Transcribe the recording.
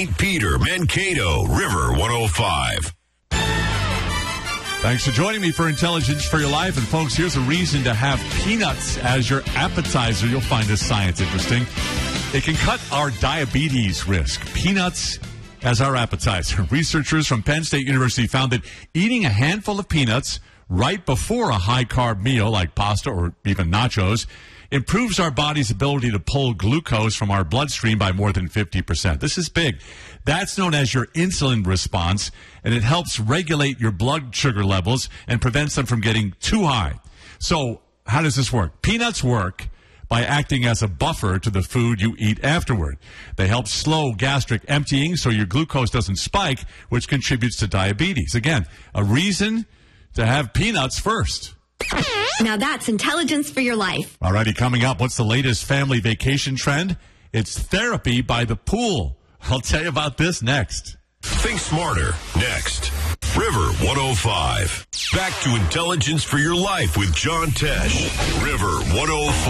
St. Peter, Mankato, River 105. Thanks for joining me for Intelligence for Your Life. And folks, here's a reason to have peanuts as your appetizer. You'll find this science interesting. It can cut our diabetes risk. Peanuts as our appetizer. Researchers from Penn State University found that eating a handful of peanuts right before a high-carb meal like pasta or even nachos improves our body's ability to pull glucose from our bloodstream by more than 50%. This is big. That's known as your insulin response, and it helps regulate your blood sugar levels and prevents them from getting too high. So how does this work? Peanuts work by acting as a buffer to the food you eat afterward. They help slow gastric emptying so your glucose doesn't spike, which contributes to diabetes. Again, a reason to have peanuts first. Now that's Intelligence for Your Life. All righty, coming up, what's the latest family vacation trend? It's therapy by the pool. I'll tell you about this next. Think smarter, next. River 105. Back to Intelligence for Your Life with John Tesh. River 105.